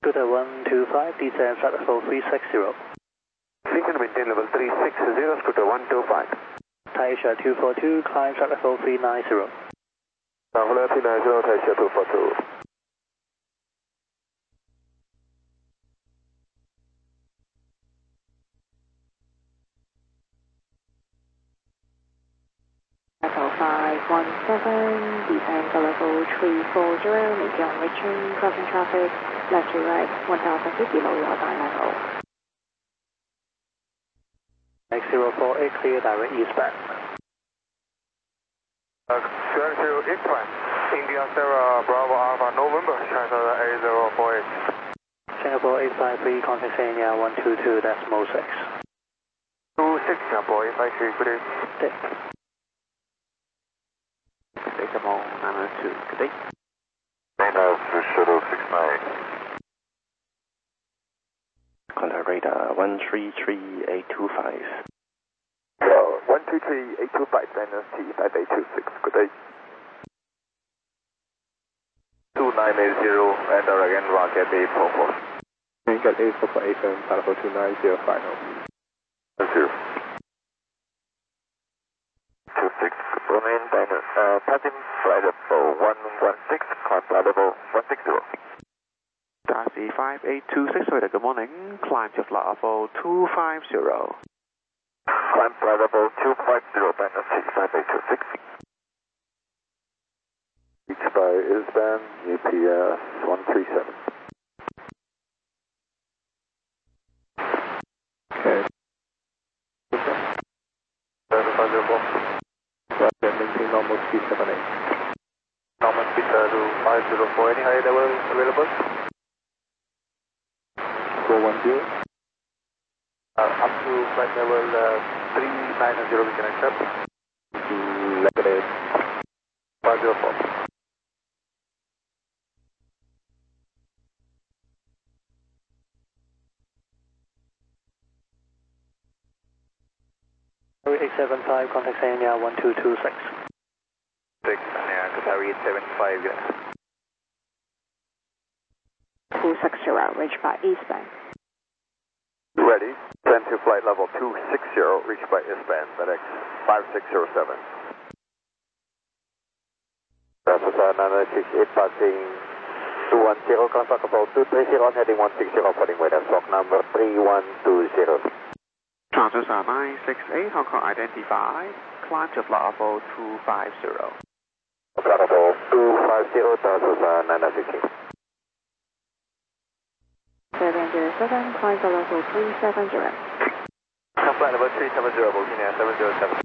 Scooter 125, descend flight level 360. Please maintain level 360, Scooter 125. Taisha 242, climb flight level 390. Level 390, Taisha 242. Level 517, descend to level 340, maintain on reaching, crossing traffic, left to right, 1000 feet below your eye level. X048, clear direct eastbound. Sierra eastbound, India Sierra Bravo Alpha November, China A048. Singapore 853, contact Sanya 122, decimal 6. 26, Singapore 853, good day. Dick. Decimal 902, good day. Dana Shuttle 69. Contact radar 133825. 133825, Dana T5826, good day. 2980, and again, rocket 844. Got 84487, Parallel 29050. 0. 26, remain Dana, passing flight level 116, climb flight level 160. Darcy 5826, radar, good morning. Climb to flight level 250. Climb flight level 250, Dana T5826. Reach by Isban, UPS 137. Okay. Maintain normal speed 78. Normal speed to 504, any higher level available? 410. Up to flight level 390 we can accept. Lemonade. 504. Qatari 875, contact Sanya 1226. 6, yeah, Qatari 875, yeah. 260, reach by eastbound. Ready. Send to flight level 260, reach by Isban, FedEx 5607. Delta 968 passing 210, contact about 230 on heading 160, porting with stock number 3120. Charges are 968, Hong Kong identified. Climb to flight level 250. Flight level 250, Delta 968. 707, climb to level 370. Flight level 370, Booking 707.